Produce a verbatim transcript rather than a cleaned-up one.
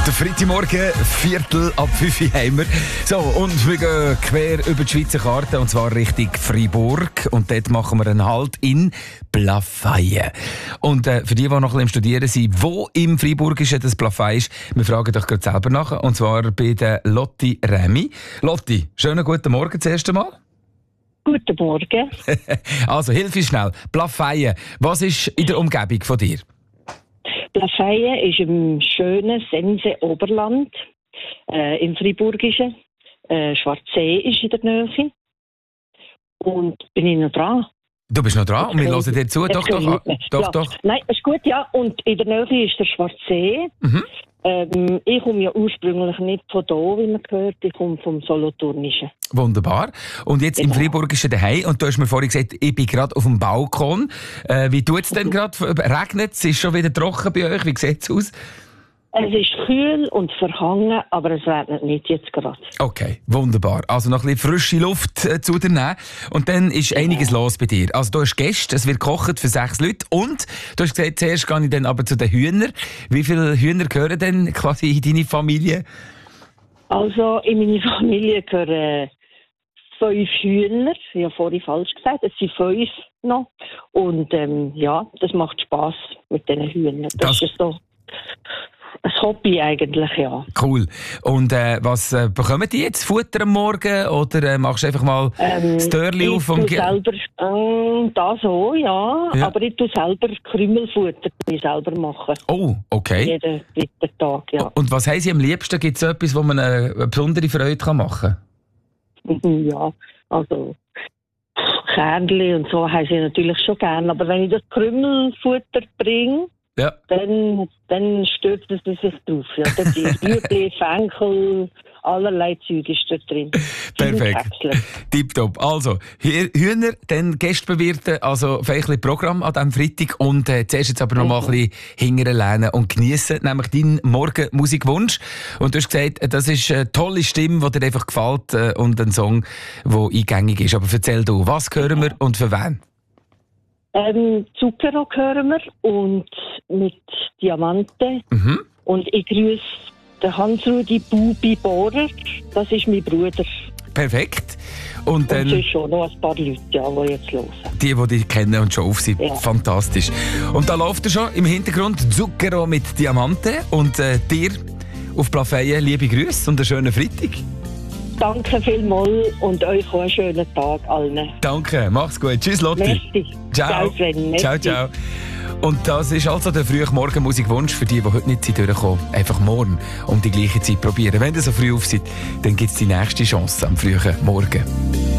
Der Freitagmorgen, Viertel ab fünf Uhr haben wir. So, und wir gehen quer über die Schweizer Karte, und zwar Richtung Freiburg. Und dort machen wir einen Halt in Plafeyen. Und äh, für die, die noch ein bisschen im Studieren sind, wo im Freiburg ist das Plafeyen ist, wir fragen doch gerade selber nach. Und zwar bei der Lotti Remy. Lotti, schönen guten Morgen das erste Mal. Guten Morgen. Also, hilf uns schnell. Plafeyen, was ist in der Umgebung von dir? Plafeyen ist im schönen Sense-Oberland, äh, im Freiburgischen. Äh, Schwarzsee ist in der Nähe. Und bin ich noch dran? Du bist noch dran und wir hören dir zu. Doch, doch, doch, ja. doch. Nein, ist gut, ja. Und in der Nähe ist der Schwarzsee. Mhm. Ähm, ich komme ja ursprünglich nicht von da, wie man hört. Ich komme vom Solothurnischen. Wunderbar. Und jetzt genau. Im Freiburgischen daheim. Und du hast mir vorhin gesagt, ich bin gerade auf dem Balkon. Äh, wie tut es denn gerade? Regnet es? Ist schon wieder trocken bei euch? Wie sieht es aus? Es ist kühl und verhangen, aber es regnet nicht jetzt gerade. Okay, wunderbar. Also noch ein bisschen frische Luft äh, zu dir nehmen. Und dann ist einiges ja. los bei dir. Also du hast Gäste, es wird gekocht für sechs Leute. Und du hast gesagt, zuerst gehe ich dann aber zu den Hühnern. Wie viele Hühner gehören denn quasi in deine Familie? Also in meine Familie gehören fünf Hühner. Ich habe vorhin falsch gesagt, es sind fünf noch. Und ähm, ja, das macht Spass mit diesen Hühnern. Das, das ist so ein Hobby eigentlich, ja. Cool. Und äh, was äh, bekommen die jetzt? Futter am Morgen? Oder äh, machst du einfach mal ähm, das Türchen auf? Ich tue selber, äh, das auch, ja. ja. Aber ich tue selber Krümelfutter ich selber machen. Oh, okay. Jeden dritten Tag, ja. Und was haben Sie am liebsten? Gibt es etwas, wo man eine, eine besondere Freude machen kann? Ja, also Kernli und so haben sie natürlich schon gern. Aber wenn ich das Krümelfutter bringe, ja. Dann, dann stürzen sie sich drauf. Ja. Da sind Rüebli, Fenkel, allerlei Zeug ist da drin. Perfekt. Tipptopp. Also, Hühner, dann Gäste bewirten, also vielleicht ein Programm an diesem Freitag. Und äh, zuerst jetzt aber noch mal ein bisschen hingern lernen und geniessen, nämlich deinen Morgenmusikwunsch. Und du hast gesagt, das ist eine tolle Stimme, die dir einfach gefällt äh, und ein Song, der eingängig ist. Aber erzähl du, was hören wir und für wen? Ähm, Zuckerrock hören wir und mit Diamanten. Mhm. Und ich grüße den Hans-Rudi Bubi Bohrer. Das ist mein Bruder. Perfekt. Und dann... Und es sind schon noch ein paar Leute, ja, die jetzt hören. Die, die dich kennen und schon auf sind. Ja. Fantastisch. Und da läuft er schon im Hintergrund Zuckerrock mit Diamanten. Und äh, dir auf Plafeyen liebe Grüße und einen schönen Freitag. Danke vielmals und euch auch einen schönen Tag allen. Danke, mach's gut. Tschüss, Lotti. Merci. Ciao. Ciao, ciao, ciao. Und das ist also der frühe Morgenmusikwunsch für die, die heute nicht durchkommen. Einfach morgen um die gleiche Zeit probieren. Wenn ihr so früh auf seid, dann gibt es die nächste Chance am frühen Morgen.